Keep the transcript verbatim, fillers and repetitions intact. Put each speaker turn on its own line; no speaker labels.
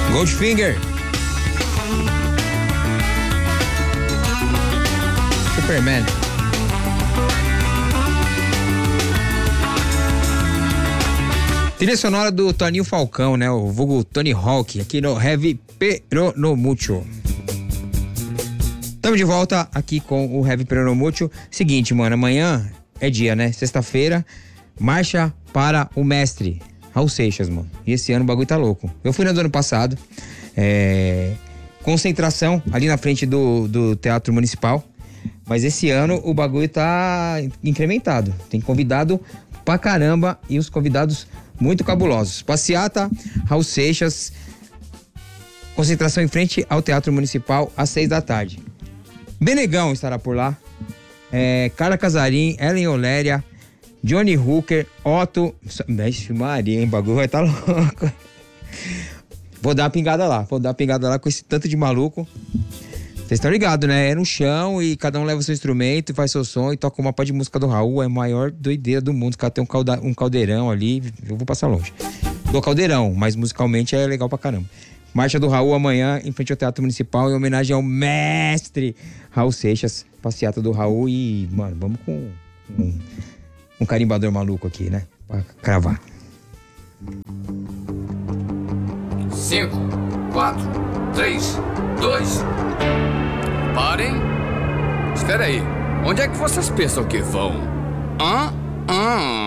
Goldfinger. Superman. Trilha sonora do Toninho Falcão, né? O vulgo Tony Hawk, aqui no Heavy Peronomútil. Estamos de volta aqui com o Heavy Peronomútil. Seguinte, mano, amanhã é dia, né? Sexta-feira, marcha para o mestre, Raul Seixas, mano. E esse ano o bagulho tá louco. Eu fui no ano passado, é... concentração ali na frente do, do Teatro Municipal. Mas esse ano o bagulho tá incrementado. Tem convidado pra caramba e os convidados muito cabulosos. Passeata, Raul Seixas, concentração em frente ao Teatro Municipal às seis da tarde. Benegão estará por lá. É, Carla Casarim, Ellen Oléria, Johnny Hooker, Otto. Mexe Maria, hein? O bagulho vai estar tá louco. Vou dar uma pingada lá. Vou dar uma pingada lá com esse tanto de maluco. Vocês estão ligados, né? É no chão e cada um leva o seu instrumento, faz seu som e toca uma pá de música do Raul. É a maior doideira do mundo. Os caras tem um, calda, um caldeirão ali. Eu vou passar longe. Do caldeirão, mas musicalmente é legal pra caramba. Marcha do Raul amanhã em frente ao Teatro Municipal em homenagem ao mestre Raul Seixas. Passeata do Raul e, mano, vamos com um, um carimbador maluco aqui, né? Pra cravar.
Cinco, quatro, três, dois... Parem. Espera aí. Onde é que vocês pensam que vão? Hã? Hã?